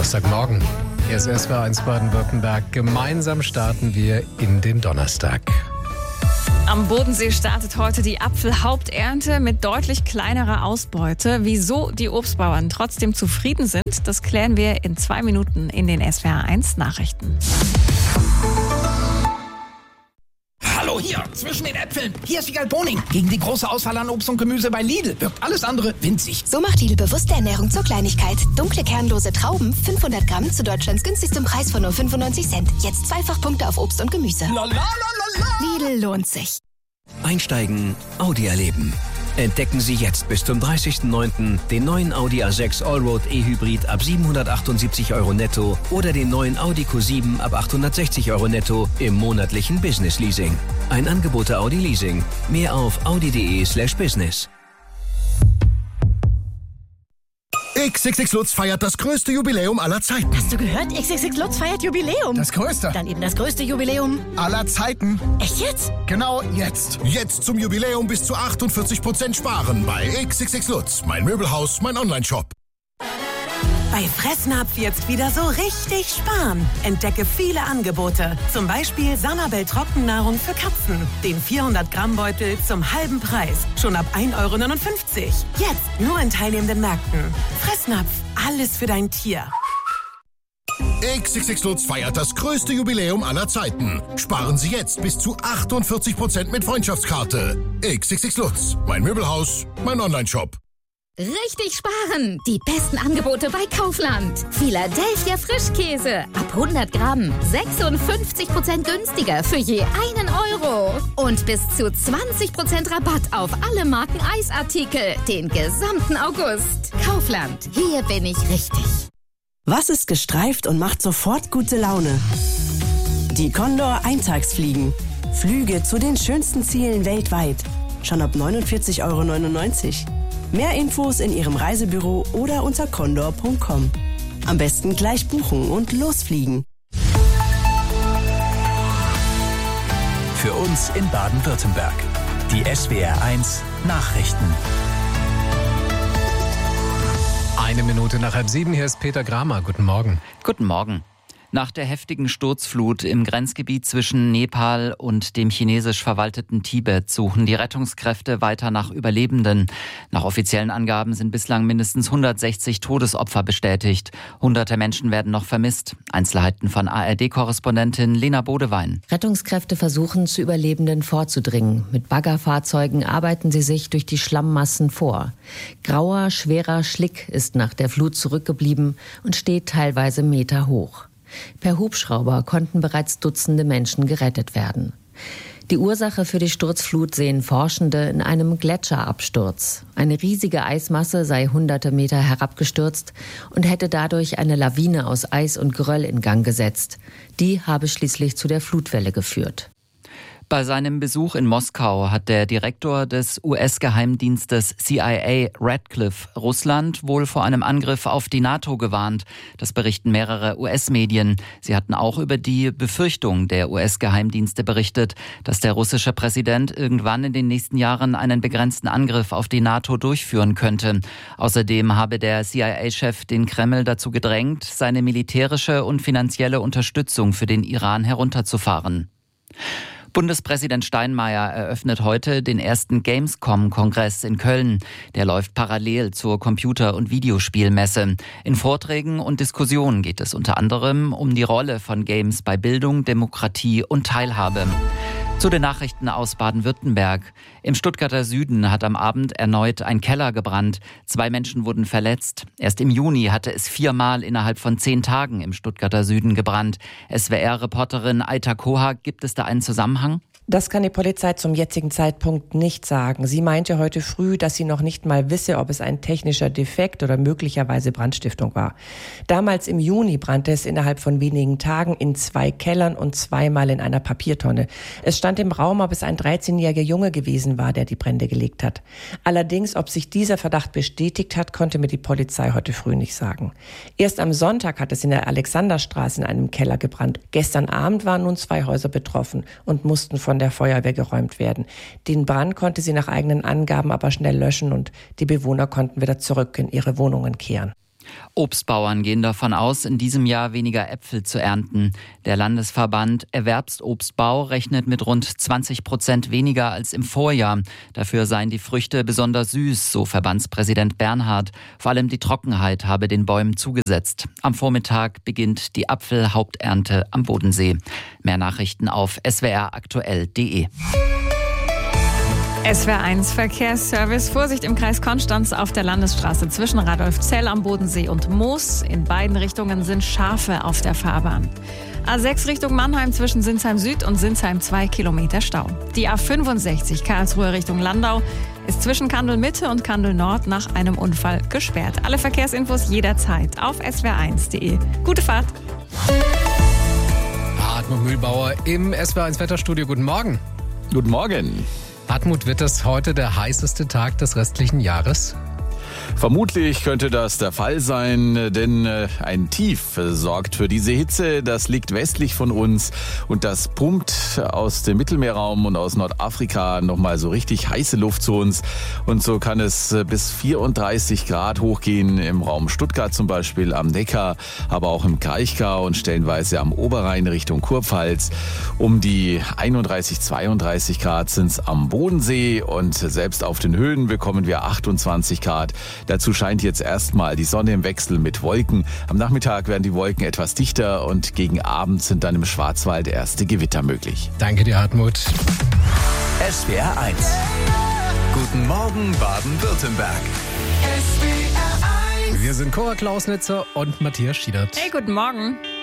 Donnerstagmorgen. Hier ist SWR1 Baden-Württemberg. Gemeinsam starten wir in den Donnerstag. Am Bodensee startet heute die Apfelhaupternte mit deutlich kleinerer Ausbeute. Wieso die Obstbauern trotzdem zufrieden sind, das klären wir in 2 Minuten in den SWR1 Nachrichten. Hallo hier, zwischen den Äpfeln. Hier ist Wiegald Boning. Gegen die große Auswahl an Obst und Gemüse bei Lidl wirkt alles andere winzig. So macht Lidl bewusste Ernährung zur Kleinigkeit. Dunkle, kernlose Trauben, 500 Gramm zu Deutschlands günstigstem Preis von nur 95 Cent. Jetzt Zweifachpunkte auf Obst und Gemüse. Lidl lohnt sich. Einsteigen, Audi erleben. Entdecken Sie jetzt bis zum 30.09. den neuen Audi A6 Allroad E-Hybrid ab 778 € netto oder den neuen Audi Q7 ab 860 € netto im monatlichen Business Leasing. Ein Angebot der Audi Leasing. Mehr auf audi.de/business. XXX Lutz feiert das größte Jubiläum aller Zeiten. Hast du gehört? XXX Lutz feiert Jubiläum. Das größte. Dann eben das größte Jubiläum Aller Zeiten. Echt jetzt? Genau jetzt. Jetzt zum Jubiläum bis zu 48% sparen bei XXX Lutz. Mein Möbelhaus, mein Online-Shop. Bei Fressnapf jetzt wieder so richtig sparen. Entdecke viele Angebote. Zum Beispiel Sanabel Trockennahrung für Katzen. Den 400-Gramm-Beutel zum halben Preis. Schon ab 1,59 €. Jetzt nur in teilnehmenden Märkten. Fressnapf, alles für dein Tier. XXX Lutz feiert das größte Jubiläum aller Zeiten. Sparen Sie jetzt bis zu 48% mit Freundschaftskarte. XXX Lutz. Mein Möbelhaus, mein Online-Shop. Richtig sparen! Die besten Angebote bei Kaufland. Philadelphia Frischkäse. Ab 100 Gramm. 56% günstiger für je 1 €. Und bis zu 20% Rabatt auf alle Marken Eisartikel. Den gesamten August. Kaufland. Hier bin ich richtig. Was ist gestreift und macht sofort gute Laune? Die Condor Eintagsfliegen. Flüge zu den schönsten Zielen weltweit. Schon ab 49,99 €. Mehr Infos in Ihrem Reisebüro oder unter condor.com. Am besten gleich buchen und losfliegen. Für uns in Baden-Württemberg. Die SWR1 Nachrichten. 1:01 nach 6:30. Hier ist Peter Gramer. Guten Morgen. Guten Morgen. Nach der heftigen Sturzflut im Grenzgebiet zwischen Nepal und dem chinesisch verwalteten Tibet suchen die Rettungskräfte weiter nach Überlebenden. Nach offiziellen Angaben sind bislang mindestens 160 Todesopfer bestätigt. Hunderte Menschen werden noch vermisst. Einzelheiten von ARD-Korrespondentin Lena Bodewein. Rettungskräfte versuchen, zu Überlebenden vorzudringen. Mit Baggerfahrzeugen arbeiten sie sich durch die Schlammmassen vor. Grauer, schwerer Schlick ist nach der Flut zurückgeblieben und steht teilweise Meter hoch. Per Hubschrauber konnten bereits Dutzende Menschen gerettet werden. Die Ursache für die Sturzflut sehen Forschende in einem Gletscherabsturz. Eine riesige Eismasse sei hunderte Meter herabgestürzt und hätte dadurch eine Lawine aus Eis und Geröll in Gang gesetzt. Die habe schließlich zu der Flutwelle geführt. Bei seinem Besuch in Moskau hat der Direktor des US-Geheimdienstes CIA, Radcliffe, Russland wohl vor einem Angriff auf die NATO gewarnt. Das berichten mehrere US-Medien. Sie hatten auch über die Befürchtung der US-Geheimdienste berichtet, dass der russische Präsident irgendwann in den nächsten Jahren einen begrenzten Angriff auf die NATO durchführen könnte. Außerdem habe der CIA-Chef den Kreml dazu gedrängt, seine militärische und finanzielle Unterstützung für den Iran herunterzufahren. Bundespräsident Steinmeier eröffnet heute den ersten Gamescom-Kongress in Köln. Der läuft parallel zur Computer- und Videospielmesse. In Vorträgen und Diskussionen geht es unter anderem um die Rolle von Games bei Bildung, Demokratie und Teilhabe. Zu den Nachrichten aus Baden-Württemberg. Im Stuttgarter Süden hat am Abend erneut ein Keller gebrannt. 2 Menschen wurden verletzt. Erst im Juni hatte es 4-mal innerhalb von 10 Tagen im Stuttgarter Süden gebrannt. SWR-Reporterin Aita Koha, gibt es da einen Zusammenhang? Das kann die Polizei zum jetzigen Zeitpunkt nicht sagen. Sie meinte heute früh, dass sie noch nicht mal wisse, ob es ein technischer Defekt oder möglicherweise Brandstiftung war. Damals im Juni brannte es innerhalb von wenigen Tagen in 2 Kellern und 2-mal in einer Papiertonne. Es stand im Raum, ob es ein 13-jähriger Junge gewesen war, der die Brände gelegt hat. Allerdings, ob sich dieser Verdacht bestätigt hat, konnte mir die Polizei heute früh nicht sagen. Erst am Sonntag hat es in der Alexanderstraße in einem Keller gebrannt. Gestern Abend waren nun 2 Häuser betroffen und mussten von der Feuerwehr geräumt werden. Den Brand konnte sie nach eigenen Angaben aber schnell löschen und die Bewohner konnten wieder zurück in ihre Wohnungen kehren. Obstbauern gehen davon aus, in diesem Jahr weniger Äpfel zu ernten. Der Landesverband Erwerbsobstbau rechnet mit rund 20% weniger als im Vorjahr. Dafür seien die Früchte besonders süß, so Verbandspräsident Bernhard. Vor allem die Trockenheit habe den Bäumen zugesetzt. Am Vormittag beginnt die Apfelhaupternte am Bodensee. Mehr Nachrichten auf swraktuell.de. SWR1 Verkehrsservice. Vorsicht im Kreis Konstanz auf der Landesstraße zwischen Radolfzell am Bodensee und Moos. In beiden Richtungen sind Schafe auf der Fahrbahn. A6 Richtung Mannheim zwischen Sinsheim Süd und Sinsheim 2 Kilometer Stau. Die A65 Karlsruhe Richtung Landau ist zwischen Kandel Mitte und Kandel Nord nach einem Unfall gesperrt. Alle Verkehrsinfos jederzeit auf swr1.de. Gute Fahrt! Hartmut Mühlbauer im SWR1 Wetterstudio. Guten Morgen. Guten Morgen. Hartmut, wird das heute der heißeste Tag des restlichen Jahres? Vermutlich könnte das der Fall sein, denn ein Tief sorgt für diese Hitze. Das liegt westlich von uns und das pumpt aus dem Mittelmeerraum und aus Nordafrika nochmal so richtig heiße Luft zu uns. Und so kann es bis 34 Grad hochgehen im Raum Stuttgart zum Beispiel, am Neckar, aber auch im Kraichgau und stellenweise am Oberrhein Richtung Kurpfalz. Um die 31, 32 Grad sind es am Bodensee und selbst auf den Höhen bekommen wir 28 Grad. Dazu scheint jetzt erstmal die Sonne im Wechsel mit Wolken. Am Nachmittag werden die Wolken etwas dichter und gegen Abend sind dann im Schwarzwald erste Gewitter möglich. Danke dir, Hartmut. SWR1. Guten Morgen, Baden-Württemberg. Wir sind Cora Klausnitzer und Matthias Schiedert. Hey, guten Morgen.